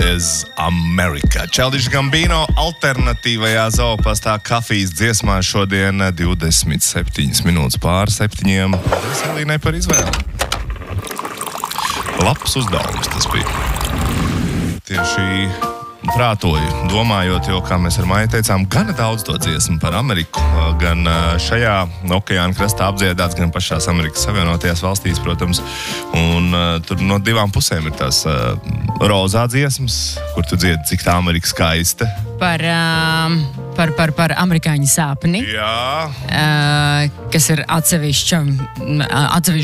is America. Childish Gambino alternatīvajā zoopastā kafijas dziesmā šodien 27 minūtes pār 7. Paldies Elīnai par izvēli. Labs uzdevums tas bija. Tieši prātoju, domājot, jo, kā mēs ar Maiju teicām, gana daudz to dziesmu par Ameriku, gan šajā okeāna krastā apdziedāts, gan pašās Amerikas Savienotajās valstīs, protams, un tur no divām pusēm ir tās rozā dziesmas, kur tu dziedi, cik tā Amerika skaista. Par amerikāņu sāpni, Jā. Kas ir atsevišķa